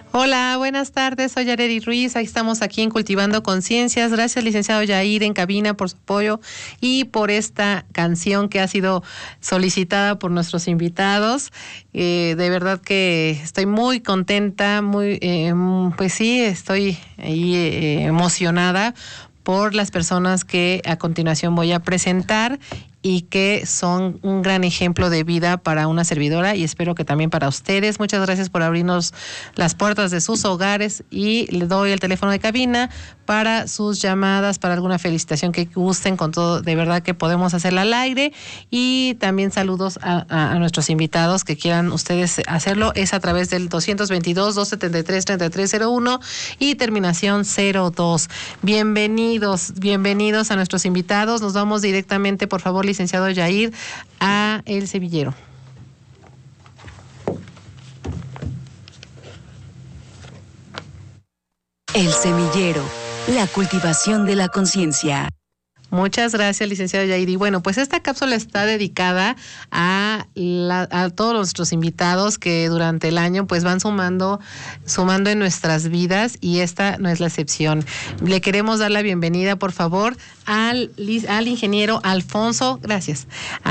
Hola, buenas tardes, soy Yareli Ruiz, ahí estamos aquí en Cultivando Conciencias. Gracias, licenciado Yair, en cabina, por su apoyo y por esta canción que ha sido solicitada por nuestros invitados. De verdad que estoy muy contenta, pues sí, estoy ahí emocionada por las personas que a continuación voy a presentar y que son un gran ejemplo de vida para una servidora y espero que también para ustedes. Muchas gracias por abrirnos las puertas de sus hogares y le doy el teléfono de cabina para sus llamadas, para alguna felicitación que gusten, con todo, de verdad que podemos hacerla al aire. Y también saludos a nuestros invitados que quieran ustedes hacerlo, es a través del 222-273-3301 y terminación 02. Bienvenidos a nuestros invitados. Nos vamos directamente, por favor, licenciado Yair, a El Semillero. El Semillero, la cultivación de la conciencia. Muchas gracias, licenciado Yair. Y bueno, pues esta cápsula está dedicada a todos nuestros invitados que durante el año pues van sumando en nuestras vidas y esta no es la excepción. Le queremos dar la bienvenida, por favor, al ingeniero Alfonso, gracias,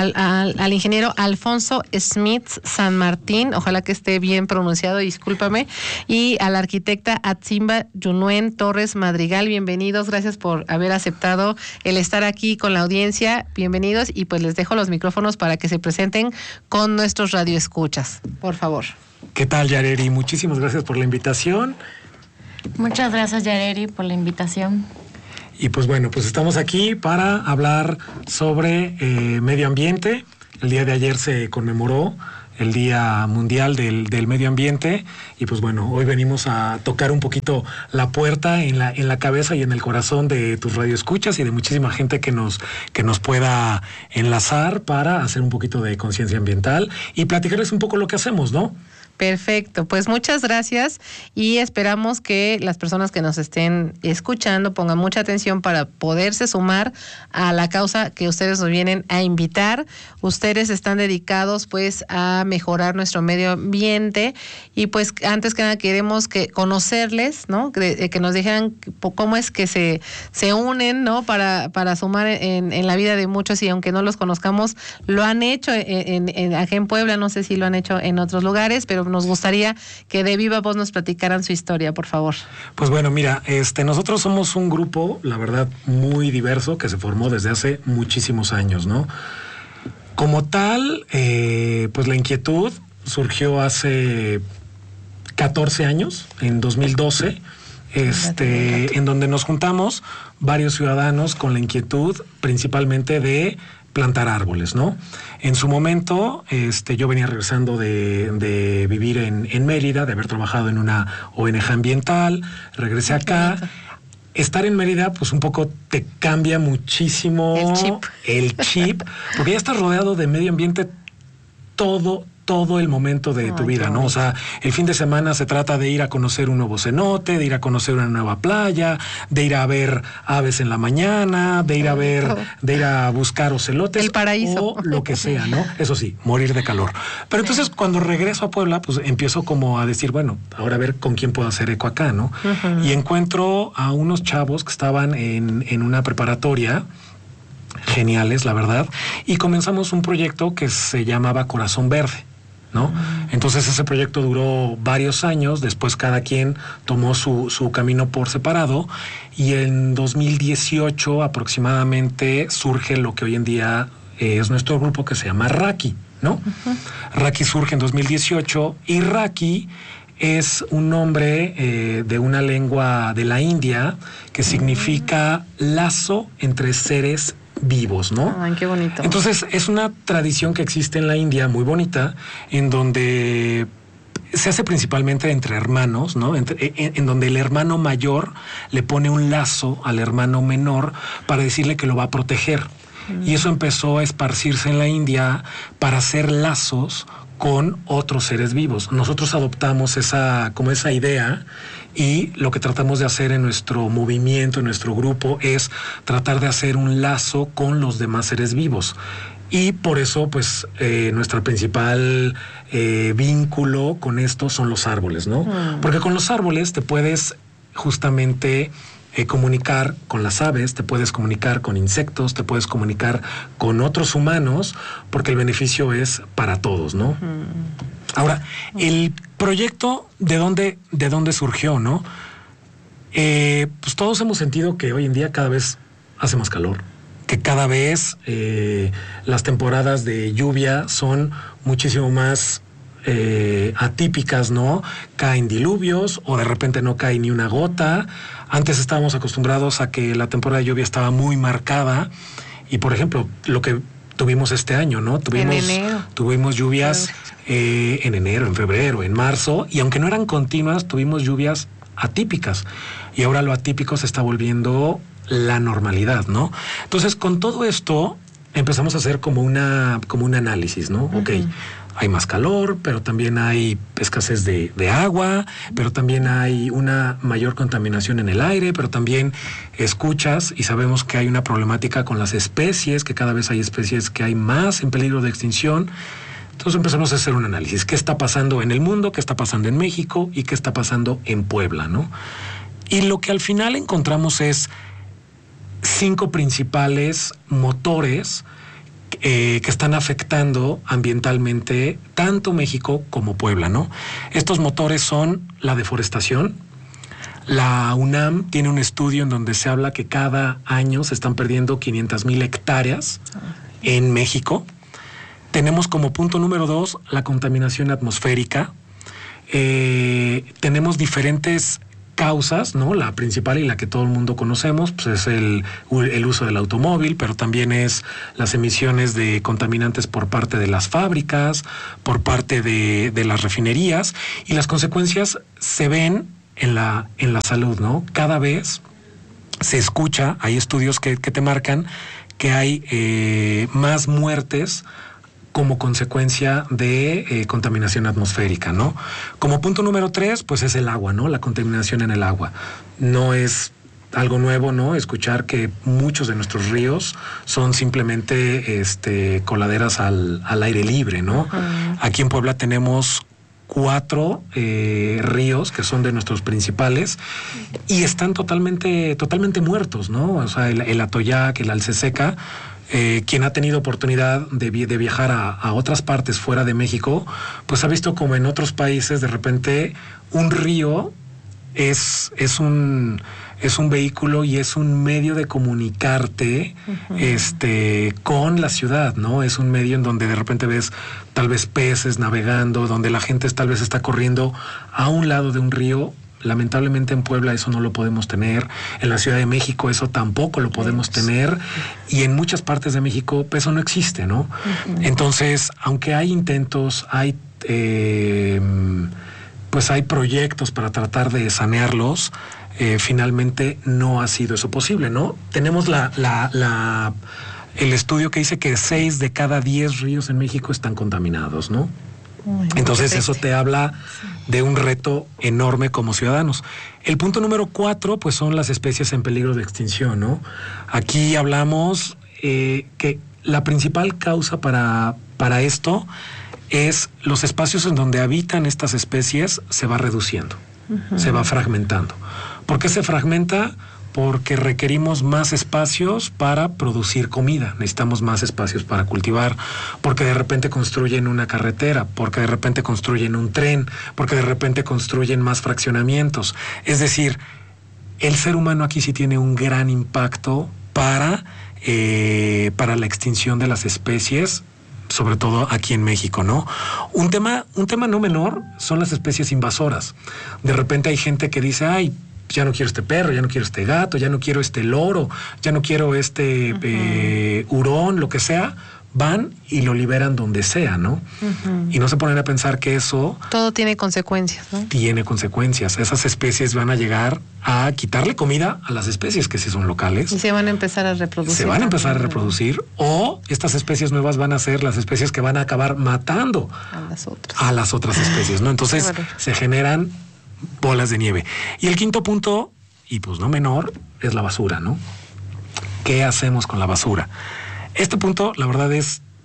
al ingeniero Alfonso Smith San Martín, ojalá que esté bien pronunciado, discúlpame, y a la arquitecta Atzimba Yunuen Torres Madrigal. Bienvenidos, gracias por haber aceptado el estar aquí con la audiencia, bienvenidos, y pues les dejo los micrófonos para que se presenten con nuestros radioescuchas, por favor. ¿Qué tal, Yareli? Muchísimas gracias por la invitación. Muchas gracias, Yareli, por la invitación. Y pues bueno, pues estamos aquí para hablar sobre medio ambiente. El día de ayer se conmemoró el Día Mundial del Medio Ambiente y pues bueno, hoy venimos a tocar un poquito la puerta en la cabeza y en el corazón de tus radioescuchas y de muchísima gente que nos pueda enlazar para hacer un poquito de conciencia ambiental y platicarles un poco lo que hacemos, ¿no? Perfecto, pues muchas gracias y esperamos que las personas que nos estén escuchando pongan mucha atención para poderse sumar a la causa que ustedes nos vienen a invitar. Ustedes están dedicados pues a mejorar nuestro medio ambiente y pues antes que nada queremos conocerles, ¿no? Que nos dijeran cómo es que se unen, ¿no? Para sumar en la vida de muchos y aunque no los conozcamos, lo han hecho aquí en Puebla, no sé si lo han hecho en otros lugares, pero nos gustaría que de viva voz nos platicaran su historia, por favor. Pues bueno, mira, nosotros somos un grupo, la verdad, muy diverso, que se formó desde hace muchísimos años, ¿no? Como tal, pues la inquietud surgió hace 14 años, en 2012, en donde nos juntamos varios ciudadanos con la inquietud principalmente de plantar árboles, ¿no? En su momento, yo venía regresando de vivir en Mérida, de haber trabajado en una ONG ambiental, regresé acá. Estar en Mérida, pues un poco te cambia muchísimo el chip, porque ya estás rodeado de medio ambiente todo el momento de tu vida, ¿no? O sea, el fin de semana se trata de ir a conocer un nuevo cenote, de ir a conocer una nueva playa, de ir a ver aves en la mañana, de ir a buscar ocelotes. El paraíso. O lo que sea, ¿no? Eso sí, morir de calor. Pero entonces cuando regreso a Puebla, pues empiezo como a decir, bueno, ahora a ver con quién puedo hacer eco acá, ¿no? Uh-huh. Y encuentro a unos chavos que estaban en una preparatoria, geniales, la verdad, y comenzamos un proyecto que se llamaba Corazón Verde, ¿no? Entonces ese proyecto duró varios años, después cada quien tomó su camino por separado y en 2018 aproximadamente surge lo que hoy en día es nuestro grupo que se llama Raki, ¿no? Uh-huh. Raki surge en 2018 y Raki es un nombre de una lengua de la India que significa lazo entre seres vivos, ¿no? Ay, qué bonito. Entonces, es una tradición que existe en la India muy bonita, en donde se hace principalmente entre hermanos, ¿no? En donde el hermano mayor le pone un lazo al hermano menor para decirle que lo va a proteger. Y eso empezó a esparcirse en la India para hacer lazos con otros seres vivos. Nosotros adoptamos esa idea y lo que tratamos de hacer en nuestro movimiento, en nuestro grupo, es tratar de hacer un lazo con los demás seres vivos. Y por eso, pues, nuestro principal vínculo con esto son los árboles, ¿no? Porque con los árboles te puedes justamente comunicar con las aves, te puedes comunicar con insectos, te puedes comunicar con otros humanos, porque el beneficio es para todos, ¿no? Ahora, el proyecto, ¿de dónde surgió, no? Pues todos hemos sentido que hoy en día cada vez hace más calor, que cada vez las temporadas de lluvia son muchísimo más atípicas, ¿no? Caen diluvios o de repente no cae ni una gota. Antes estábamos acostumbrados a que la temporada de lluvia estaba muy marcada y, por ejemplo, lo que tuvimos este año, ¿no? Tuvimos lluvias en enero, en febrero, en marzo, y aunque no eran continuas, tuvimos lluvias atípicas y ahora lo atípico se está volviendo la normalidad, ¿no? Entonces, con todo esto empezamos a hacer como un análisis, ¿no? Ok, hay más calor, pero también hay escasez de agua, pero también hay una mayor contaminación en el aire, pero también escuchas y sabemos que hay una problemática con las especies, que cada vez hay especies que hay más en peligro de extinción. Entonces empezamos a hacer un análisis. ¿Qué está pasando en el mundo? ¿Qué está pasando en México? ¿Y qué está pasando en Puebla, no? Y lo que al final encontramos es 5 principales motores que están afectando ambientalmente tanto México como Puebla, ¿no? Estos motores son la deforestación. La UNAM tiene un estudio en donde se habla que cada año se están perdiendo 500,000 hectáreas en México. Tenemos como punto número 2 la contaminación atmosférica. Tenemos diferentes causas, ¿no? La principal y la que todo el mundo conocemos, pues es el uso del automóvil, pero también es las emisiones de contaminantes por parte de las fábricas, por parte de las refinerías, y las consecuencias se ven en la salud, ¿no? Cada vez se escucha, hay estudios que te marcan que hay más muertes como consecuencia de contaminación atmosférica, ¿no? Como punto número 3, pues es el agua, ¿no? La contaminación en el agua. No es algo nuevo, ¿no? Escuchar que muchos de nuestros ríos son simplemente coladeras al aire libre, ¿no? Aquí en Puebla tenemos 4 ríos que son de nuestros principales y están totalmente muertos, ¿no? O sea, el Atoyac, el Alceseca. Quien ha tenido oportunidad de viajar a otras partes fuera de México, pues ha visto como en otros países de repente un río es un vehículo y es un medio de comunicarte con la ciudad, ¿no? Es un medio en donde de repente ves tal vez peces navegando, donde la gente tal vez está corriendo a un lado de un río. Lamentablemente en Puebla eso no lo podemos tener, en la Ciudad de México eso tampoco lo podemos tener y en muchas partes de México eso no existe, ¿no? Entonces, aunque hay intentos, hay proyectos para tratar de sanearlos, finalmente no ha sido eso posible, ¿no? Tenemos el estudio que dice que 6 de cada 10 ríos en México están contaminados, ¿no? Entonces eso te habla de un reto enorme como ciudadanos. El punto número 4, pues son las especies en peligro de extinción, ¿no? Aquí hablamos que la principal causa para esto es los espacios en donde habitan estas especies se va reduciendo, se va fragmentando. ¿Por qué se fragmenta? Porque requerimos más espacios para producir comida, necesitamos más espacios para cultivar, porque de repente construyen una carretera, porque de repente construyen un tren, porque de repente construyen más fraccionamientos. Es decir, el ser humano aquí sí tiene un gran impacto para la extinción de las especies, sobre todo aquí en México, ¿no? Un tema no menor son las especies invasoras. De repente hay gente que dice, ay, ya no quiero este perro, ya no quiero este gato, ya no quiero este loro, ya no quiero este hurón, lo que sea, van y lo liberan donde sea, ¿no? Y no se ponen a pensar que eso... Todo tiene consecuencias, ¿no? Tiene consecuencias. Esas especies van a llegar a quitarle comida a las especies que sí son locales. Y se van a empezar a reproducir. Se van a empezar a reproducir, o estas especies nuevas van a ser las especies que van a acabar matando a las otras especies, ¿no? Entonces se generan bolas de nieve. Y el quinto punto, y pues no menor, es la basura, ¿no? ¿Qué hacemos con la basura? Este punto, la verdad, es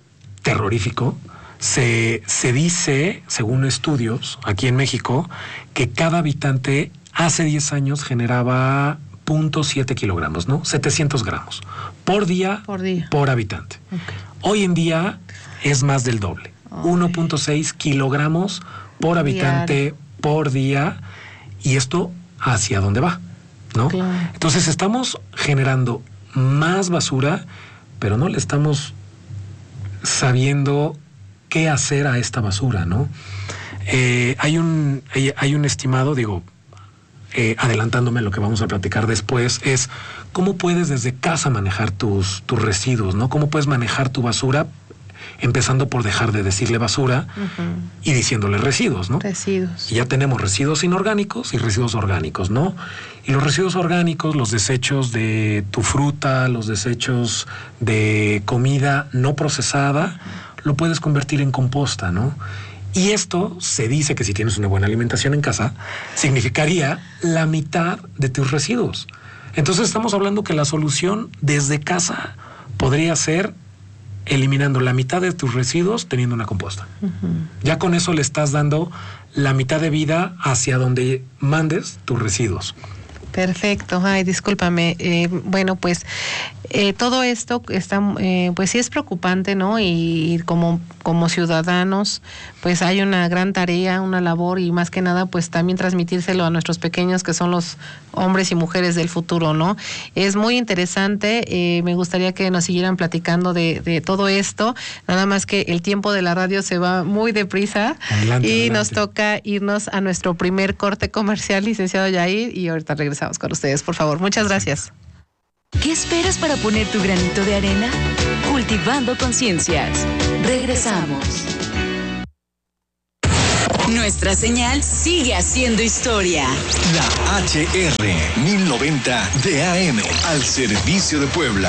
terrorífico. Se dice, según estudios aquí en México, que cada habitante hace 10 años generaba 0.7 kilogramos, ¿no? 700 gramos por día por habitante. Okay. Hoy en día es más del doble. 1.6 kilogramos por habitante por día. ¿Y esto hacia dónde va? ¿No? Claro. Entonces estamos generando más basura, pero no le estamos sabiendo qué hacer a esta basura, ¿no? Hay un estimado, adelantándome a lo que vamos a platicar después, es cómo puedes desde casa manejar tus residuos, ¿no? Cómo puedes manejar tu basura, empezando por dejar de decirle basura y diciéndole residuos, ¿no? Residuos. Y ya tenemos residuos inorgánicos y residuos orgánicos, ¿no? Y los residuos orgánicos, los desechos de tu fruta, los desechos de comida no procesada, lo puedes convertir en composta, ¿no? Y esto se dice que si tienes una buena alimentación en casa, significaría la mitad de tus residuos. Entonces estamos hablando que la solución desde casa podría ser eliminando la mitad de tus residuos teniendo una composta. Ya con eso le estás dando la mitad de vida hacia donde mandes tus residuos. Perfecto. Ay, discúlpame. Bueno, pues todo esto está, pues sí es preocupante, ¿no? Y como ciudadanos, pues hay una gran tarea, una labor y más que nada, pues también transmitírselo a nuestros pequeños que son los hombres y mujeres del futuro, ¿no? Es muy interesante. Me gustaría que nos siguieran platicando de todo esto. Nada más que el tiempo de la radio se va muy deprisa. Adelante. Nos toca irnos a nuestro primer corte comercial, licenciado Yair, y ahorita regresamos con ustedes, por favor. Muchas gracias. ¿Qué esperas para poner tu granito de arena? Cultivando Conciencias. Regresamos. Nuestra señal sigue haciendo historia. La HR 1090 de AM al servicio de Puebla.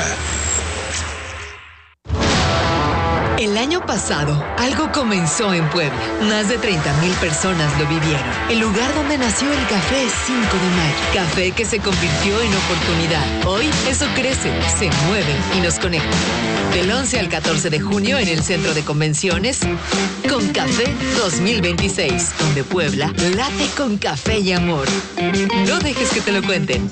El año pasado, algo comenzó en Puebla. Más de 30,000 personas lo vivieron. El lugar donde nació el Café 5 de Mayo. Café que se convirtió en oportunidad. Hoy, eso crece, se mueve y nos conecta. Del 11 al 14 de junio en el Centro de Convenciones, Con Café 2026, donde Puebla late con café y amor. No dejes que te lo cuenten.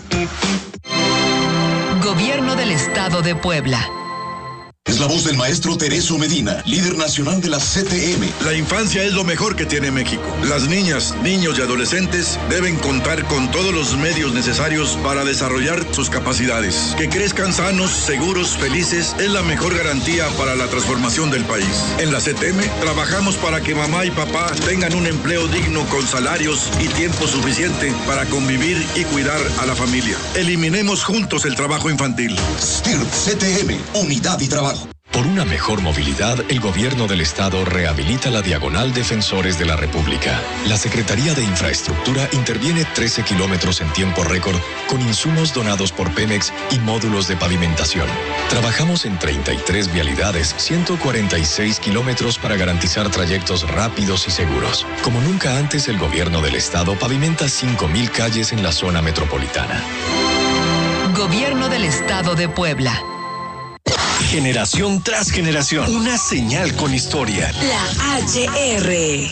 Gobierno del Estado de Puebla. Es la voz del maestro Tereso Medina, líder nacional de la CTM. La infancia es lo mejor que tiene México. Las niñas, niños y adolescentes deben contar con todos los medios necesarios para desarrollar sus capacidades. Que crezcan sanos, seguros, felices es la mejor garantía para la transformación del país. En la CTM trabajamos para que mamá y papá tengan un empleo digno con salarios y tiempo suficiente para convivir y cuidar a la familia. Eliminemos juntos el trabajo infantil. STIRP CTM, unidad y trabajo. Por una mejor movilidad, el gobierno del estado rehabilita la Diagonal Defensores de la República. La Secretaría de Infraestructura interviene 13 kilómetros en tiempo récord con insumos donados por Pemex y módulos de pavimentación. Trabajamos en 33 vialidades, 146 kilómetros para garantizar trayectos rápidos y seguros. Como nunca antes, el gobierno del estado pavimenta 5,000 calles en la zona metropolitana. Gobierno del Estado de Puebla. Generación tras generación, una señal con historia. La HR.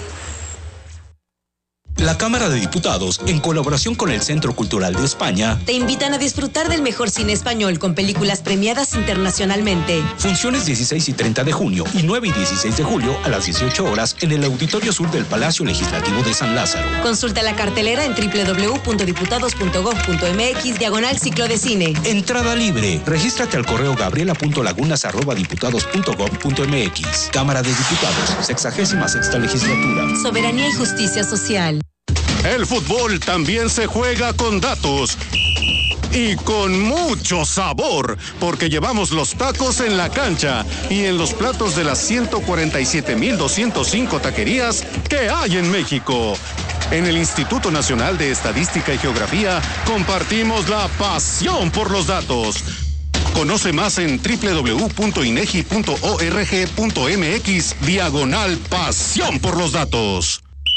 La Cámara de Diputados, en colaboración con el Centro Cultural de España, te invitan a disfrutar del mejor cine español con películas premiadas internacionalmente. Funciones 16 y 30 de junio y 9 y 16 de julio a las 18 horas en el Auditorio Sur del Palacio Legislativo de San Lázaro. Consulta la cartelera en www.diputados.gov.mx/ciclo de cine. Entrada libre. Regístrate al correo gabriela.lagunas@diputados.gov.mx. Cámara de Diputados, 66ª Legislatura. Soberanía y justicia social. El fútbol también se juega con datos y con mucho sabor, porque llevamos los tacos en la cancha y en los platos de las 147,205 taquerías que hay en México. En el Instituto Nacional de Estadística y Geografía compartimos la pasión por los datos. Conoce más en www.inegi.org.mx/pasión por los datos.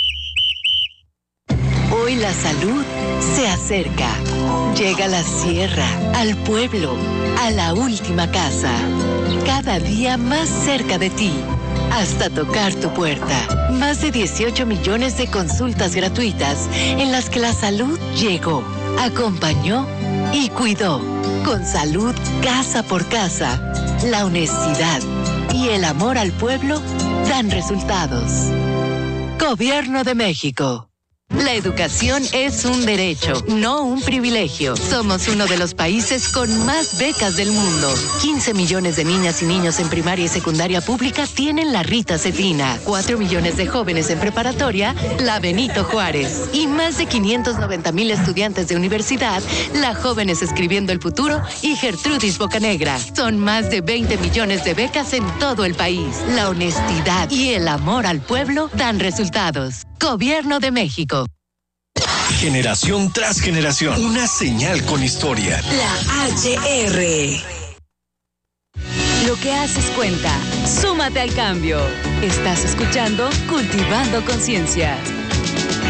Hoy la salud se acerca. Llega a la sierra, al pueblo, a la última casa. cada día más cerca de ti, hasta tocar tu puerta. Más de 18 millones de consultas gratuitas en las que la salud llegó, acompañó y cuidó. Con salud casa por casa, la honestidad y el amor al pueblo dan resultados. Gobierno de México. La educación es un derecho, no un privilegio. Somos uno de los países con más becas del mundo. 15 millones de niñas y niños en primaria y secundaria pública tienen la Rita Cetina. 4 millones de jóvenes en preparatoria, la Benito Juárez. Y más de 590,000 estudiantes de universidad, la Jóvenes Escribiendo el Futuro y Gertrudis Bocanegra. Son más de 20 millones de becas en todo el país. La honestidad y el amor al pueblo dan resultados. Gobierno de México. Generación tras generación. Una señal con historia. La HR. Lo que haces cuenta. Súmate al cambio. Estás escuchando Cultivando Conciencias.